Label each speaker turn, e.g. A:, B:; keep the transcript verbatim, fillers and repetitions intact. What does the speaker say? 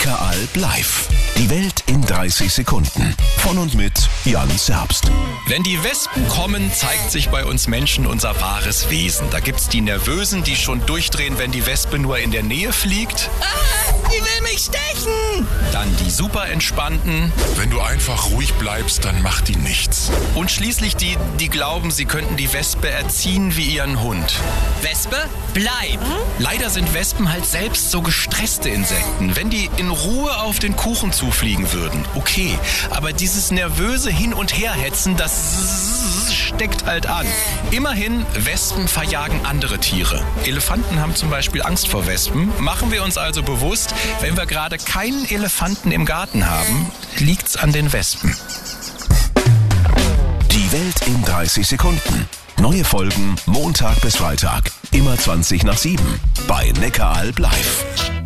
A: Neckaralb live. Die Welt in dreißig Sekunden. Von und mit Jan Zerbst.
B: Wenn die Wespen kommen, zeigt sich bei uns Menschen unser wahres Wesen. Da gibt's die Nervösen, die schon durchdrehen, wenn die Wespe nur in der Nähe fliegt.
C: Ah, die will mich stechen!
B: Dann die super entspannten.
D: Wenn du einfach ruhig bleibst, dann macht die nichts.
B: Und schließlich die, die glauben, sie könnten die Wespe erziehen wie ihren Hund.
C: Wespe, bleib!
B: Leider sind Wespen halt selbst so gestresste Insekten. Wenn die in Ruhe auf den Kuchen zufliegen würden, okay. Aber dieses nervöse Hin- und Herhetzen, das steckt halt an. Immerhin, Wespen verjagen andere Tiere. Elefanten haben zum Beispiel Angst vor Wespen. Machen wir uns also bewusst, wenn wir gerade keinen Elefanten im Garten haben, liegt's an den Wespen.
A: Die Welt in dreißig Sekunden. Neue Folgen Montag bis Freitag. Immer zwanzig nach sieben. Bei Neckaralb live.